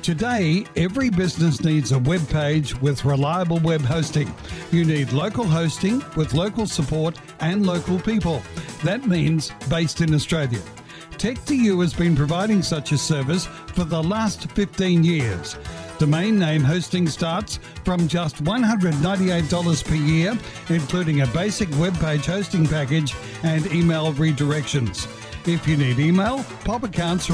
Today, every business needs a web page with reliable web hosting. You need local hosting with local support and local people. That means based in Australia. Tech2U has been providing such a service for the last 15 years. Domain name hosting starts from just $198 per year, including a basic web page hosting package and email redirections. If you need email, pop accounts